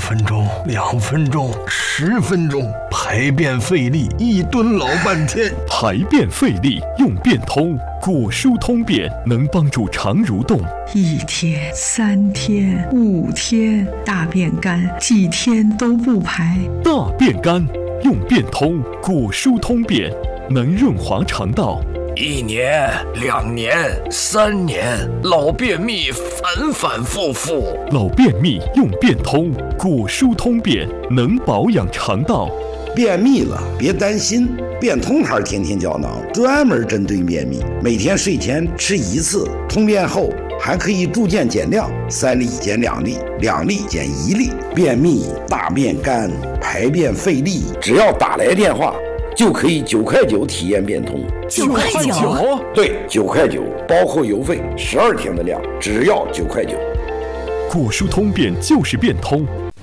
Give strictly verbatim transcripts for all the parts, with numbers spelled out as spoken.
分钟，两分钟，十分钟，排便费力，一蹲老半天。 排便费力用便通，果蔬通便能帮助肠蠕动。 一天、三天、五天，大便干，几天都不排。 大便干用便通，果蔬通便能润滑肠道。 一年、两年、三年，老便秘反反复复。 老便秘用便通，果蔬通便能保养肠道。 便秘了别担心，便通牌天天胶囊专门针对便秘，每天睡前吃一次，通便后还可以逐渐减量，三粒减两粒，两粒减一粒。便秘、大便干、排便费力，只要打来电话就可以九块九体验便通。 九块九？ 对，九块九，包括邮费，十二天的量，只要九块九。 果蔬通便就是便通。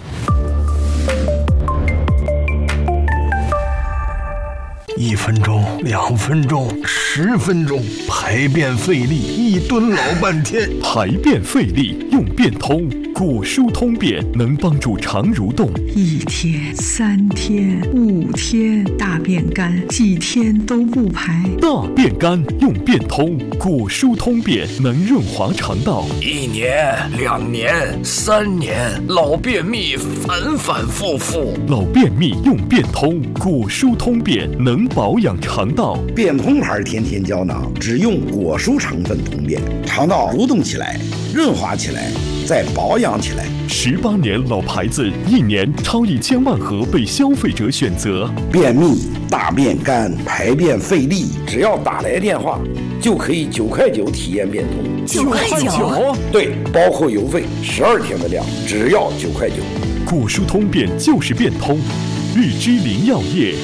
一分钟，两分钟，十分钟，排便费力，一蹲老半天。 排便费力用便通，果蔬通便能帮助肠蠕动。 一天、三天、五天，大便干，几天都不排。 大便干用便通，果蔬通便能润滑肠道。 一年、两年、三年，老便秘反反复复。 老便秘用便通，果蔬通便能保养肠道。 便通牌天天胶囊只用果蔬成分通便，肠道蠕动起来，润滑起来，再保养起来。 十八年老牌子，一年超一千万盒被消费者选择。 便秘、大便干、排便费力，只要打来电话就可以九块九体验便通。 九块九？ 对，包括邮费，十二天的量，只要九块九。 果蔬通便就是便通，日之林药业。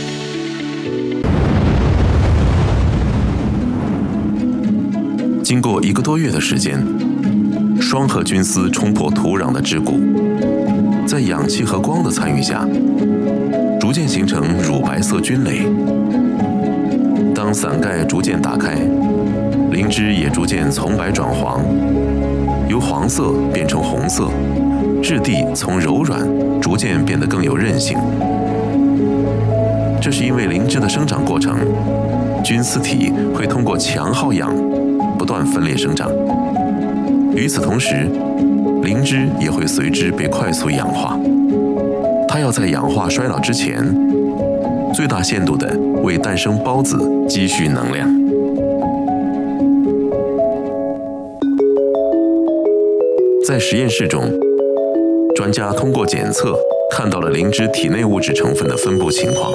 经过一个多月的时间，双核菌丝冲破土壤的桎梏，在氧气和光的参与下，逐渐形成乳白色菌蕾。当伞盖逐渐打开，灵芝也逐渐从白转黄，由黄色变成红色，质地从柔软逐渐变得更有韧性。这是因为灵芝的生长过程，菌丝体会通过强耗氧不断分裂生长，与此同时，灵芝也会随之被快速氧化。它要在氧化衰老之前，最大限度地为诞生孢子积蓄能量。在实验室中，专家通过检测看到了灵芝体内物质成分的分布情况。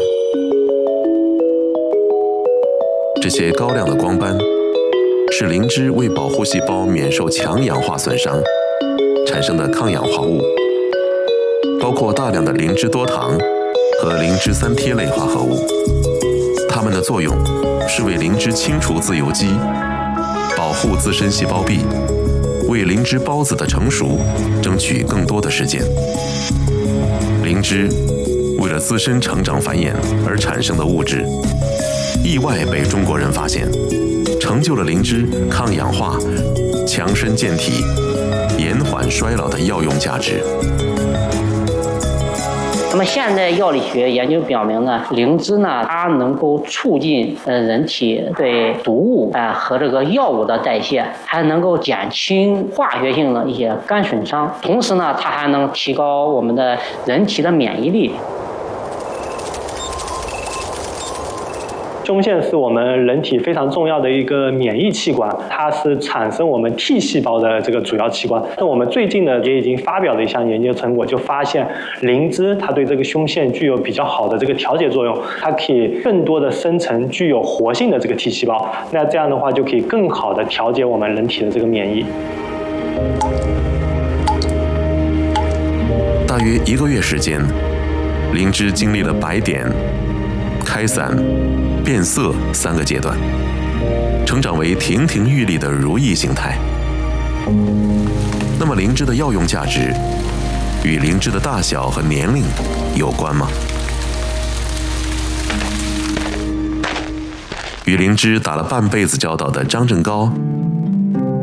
这些高亮的光斑是灵芝为保护细胞免受强氧化损伤产生的抗氧化物，包括大量的灵芝多糖和灵芝三萜类化合物。它们的作用是为灵芝清除自由基，保护自身细胞壁，为灵芝孢子的成熟争取更多的时间。灵芝为了自身成长繁衍而产生的物质，意外被中国人发现，成就了灵芝抗氧化、强身健体、延缓衰老的药用价值。 那么现代药理学研究表明呢，灵芝呢，它能够促进呃人体对毒物啊、呃、和这个药物的代谢，还能够减轻化学性的一些肝损伤，同时呢，它还能提高我们的人体的免疫力。 胸腺是我们人体非常重要的一个免疫器官，它是产生我们 T 细胞的这个主要器官。那我们最近呢也已经发表了一项研究成果，就发现灵芝它对这个胸腺具有比较好的这个调节作用，它可以更多的生成具有活性的这个 T 细胞，那这样的话就可以更好的调节我们人体的这个免疫。 大约一个月时间，灵芝经历了白点、开散、变色三个阶段，成长为亭亭玉立的如意形态。那么灵芝的药用价值与灵芝的大小和年龄有关吗？与灵芝打了半辈子交道的张振高